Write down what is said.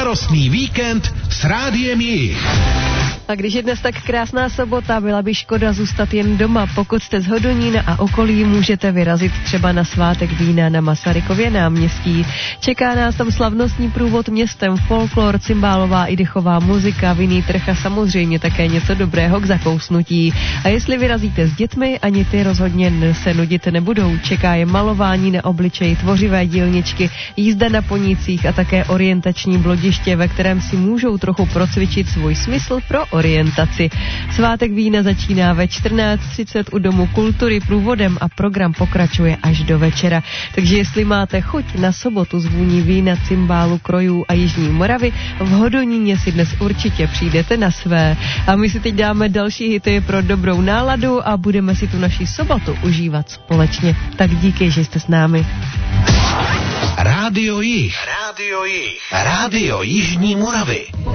Slavnostný víkend s Rádiem Jih. A když je dnes tak krásná sobota, byla by škoda zůstat jen doma. Pokud jste z Hodonína a okolí, můžete vyrazit třeba na svátek vína na Masarykově náměstí. Čeká nás tam slavnostní průvod městem, folklor, cymbálová i dechová muzika, vinný trh a samozřejmě také něco dobrého k zakousnutí. A jestli vyrazíte s dětmi, ani ty rozhodně se nudit nebudou. Čeká je malování na obličeji, tvořivé dílničky, jízda na ponících a také orientační blodiště, ve kterém si můžou trochu procvičit svůj smysl pro orientaci. Svátek vína začíná ve 14:30 u Domu kultury průvodem a program pokračuje až do večera. Takže jestli máte chuť na sobotu z vůní vína, cymbálu, krojů a Jižní Moravy, v Hodoníně si dnes určitě přijdete na své. A my si teď dáme další hity pro dobrou náladu a budeme si tu naši sobotu užívat společně. Tak díky, že jste s námi. Rádio Jih. Rádio Jih. Rádio Jižní Moravy.